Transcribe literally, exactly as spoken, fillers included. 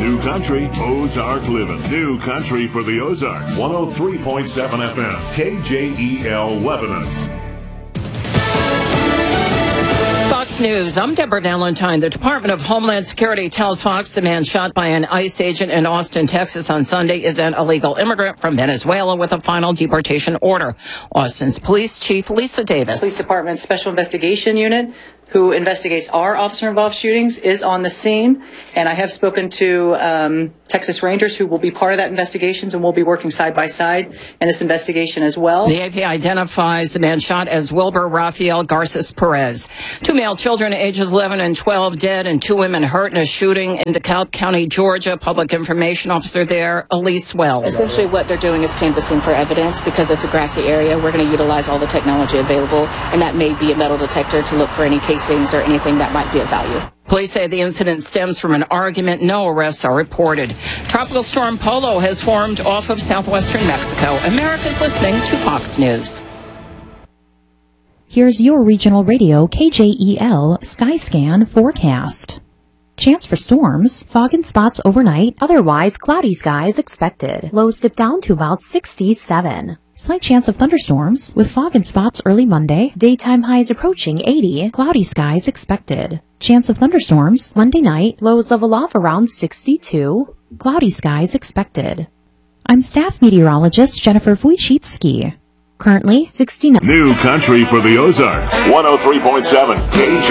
New Country, Ozark Living. New Country for the Ozarks. one oh three point seven F M. K J E L Lebanon. Fox News, I'm Deborah Valentine. The Department of Homeland Security tells Fox the man shot by an ICE agent in Austin, Texas on Sunday is an illegal immigrant from Venezuela with a final deportation order. Austin's Police Chief Lisa Davis. Police Department Special Investigation Unit, who investigates our officer-involved shootings, is on the scene. And I have spoken to um, Texas Rangers, who will be part of that investigation, and we'll be working side by side in this investigation as well. The A P identifies the man shot as Wilbur Rafael Garces Perez. Two male children, ages eleven and twelve, dead, and two women hurt in a shooting in DeKalb County, Georgia. Public information officer there, Elise Wells. Essentially what they're doing is canvassing for evidence. Because it's a grassy area, we're going to utilize all the technology available, and that may be a metal detector to look for any casings or anything that might be of value. Police say the incident stems from an argument. No arrests are reported. Tropical storm Polo has formed off of southwestern Mexico. America's listening to Fox News. Here's your regional radio K J E L Skyscan forecast. Chance for storms, fog and spots overnight, otherwise cloudy skies expected. Lows dip down to about sixty-seven. Slight chance of thunderstorms, with fog and spots early Monday. Daytime highs approaching eighty, cloudy skies expected. Chance of thunderstorms Monday night, lows level off around sixty-two, cloudy skies expected. I'm staff meteorologist Jennifer Wojcicki. Currently sixty-nine. New Country for the Ozarks. one oh three point seven K J